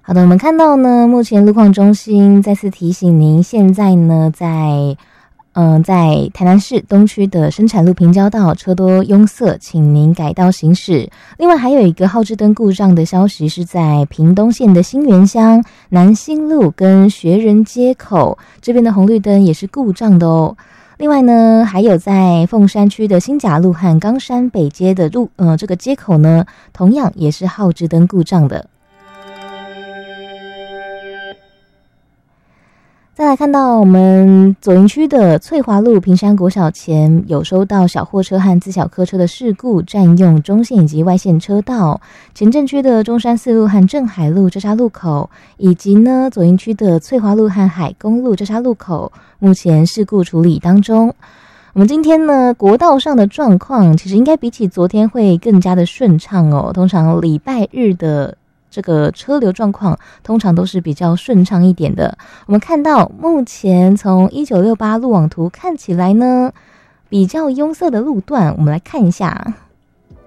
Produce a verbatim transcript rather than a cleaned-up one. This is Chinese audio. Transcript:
好的，我们看到呢，目前路况中心再次提醒您，现在呢在嗯、呃，在台南市东区的生产路平交道车多拥塞，请您改道行驶。另外还有一个号志灯故障的消息，是在屏东县的新园乡南新路跟学人街口这边的红绿灯也是故障的哦。另外呢，还有在凤山区的新甲路和冈山北街的路呃这个街口呢，同样也是号志灯故障的。再来看到我们左营区的翠华路平山国小前有收到小货车和自小客车的事故，占用中线以及外线车道。前镇区的中山四路和镇海路交叉路口，以及呢左营区的翠华路和海公路交叉路口，目前事故处理当中。我们今天呢国道上的状况其实应该比起昨天会更加的顺畅哦。通常礼拜日的这个车流状况通常都是比较顺畅一点的。我们看到目前从一九六八路网图看起来呢，比较拥塞的路段，我们来看一下。